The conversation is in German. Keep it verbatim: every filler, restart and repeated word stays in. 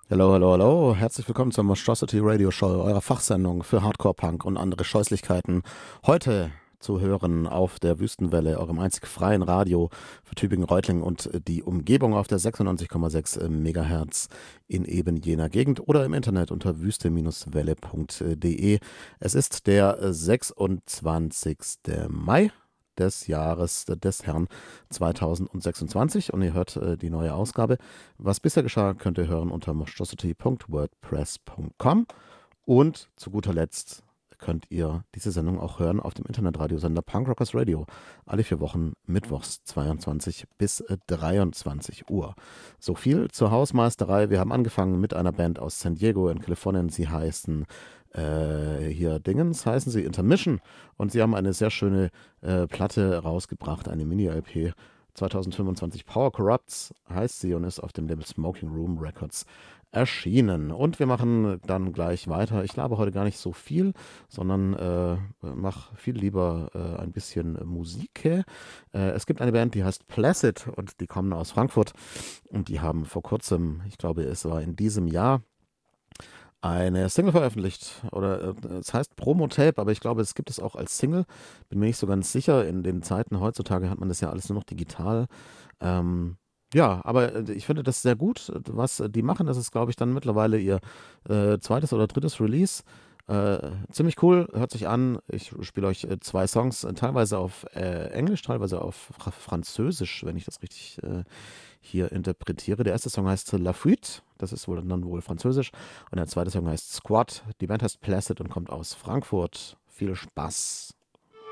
Hallo, hallo, hallo. Herzlich willkommen zur Monstrosity Radio Show, eurer Fachsendung für Hardcore-Punk und andere Scheußlichkeiten. Heute zu hören auf der Wüstenwelle, eurem einzig freien Radio für Tübingen, Reutlingen und die Umgebung auf der sechsundneunzig Komma sechs Megahertz in eben jener Gegend oder im Internet unter wüste-welle punkt de. Es ist der sechsundzwanzigste Mai des Jahres des Herrn zweitausendsechsundzwanzig und ihr hört äh, die neue Ausgabe. Was bisher geschah, könnt ihr hören unter monstrosity punkt wordpress punkt com und zu guter Letzt könnt ihr diese Sendung auch hören auf dem Internetradiosender Punk Rockers Radio. Alle vier Wochen mittwochs zweiundzwanzig bis äh, dreiundzwanzig Uhr. So viel zur Hausmeisterei. Wir haben angefangen mit einer Band aus San Diego in Kalifornien. Sie heißen äh, hier Dingens, heißen sie Intermission und sie haben eine sehr schöne äh, Platte rausgebracht, eine Mini-L P. zweitausendfünfundzwanzig Power Corrupts heißt sie und ist auf dem Label Smoking Room Records erschienen. Und wir machen dann gleich weiter. Ich laber heute gar nicht so viel, sondern äh, mache viel lieber äh, ein bisschen Musik. Äh, es gibt eine Band, die heißt Placid und die kommen aus Frankfurt und die haben vor kurzem, ich glaube es war in diesem Jahr, eine Single veröffentlicht. Oder äh, es heißt Promo-Tape, aber ich glaube, es gibt es auch als Single. Bin mir nicht so ganz sicher. In den Zeiten heutzutage hat man das ja alles nur noch digital. Ähm, ja, aber äh, ich finde das sehr gut, was die machen. Das ist, glaube ich, dann mittlerweile ihr äh, zweites oder drittes Release. Äh, ziemlich cool, hört sich an. Ich spiele euch äh, zwei Songs, äh, teilweise auf äh, Englisch, teilweise auf Fra Französisch, wenn ich das richtig äh, hier interpretiere. Der erste Song heißt La Fuite, das ist wohl dann wohl Französisch. Und der zweite Song heißt Squad. Die Band heißt Placid und kommt aus Frankfurt. Viel Spaß.